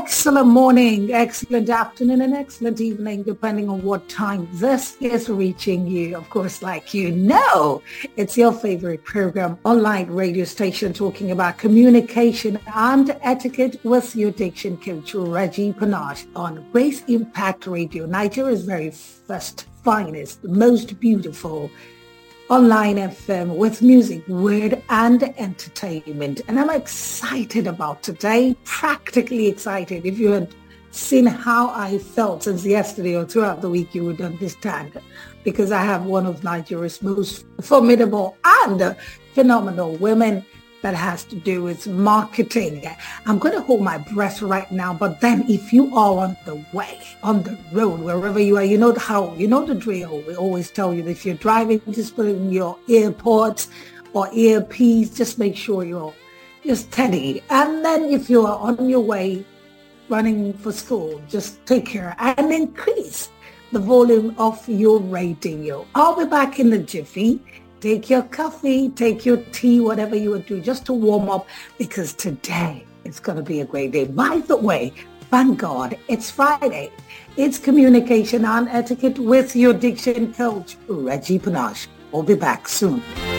Excellent morning, excellent afternoon, and excellent evening, depending on what time this is reaching you. Of course, like you know, it's your favorite program, online radio station, talking about communication and etiquette with your diction coach, Reggie Panache, on Grace Impact Radio, Nigeria's very first, finest, most beautiful online FM with music, word, and entertainment. And I'm excited about today, practically excited. If you had seen how I felt since yesterday or throughout the week, you would understand, because I have one of Nigeria's most formidable and phenomenal women that has to do with marketing. I'm going to hold my breath right now, but then if you are on the way, on the road, wherever you are, you know the drill. We always tell you that if you're driving, just put in your earpods or earpiece, just make sure you're steady. And then if you are on your way running for school, just take care and increase the volume of your radio. I'll be back in the jiffy. Take your coffee, take your tea, whatever you would do, just to warm up, because today it's going to be a great day. By the way, thank God, it's Friday. It's communication and etiquette with your diction coach, Reggie Panache. We'll be back soon.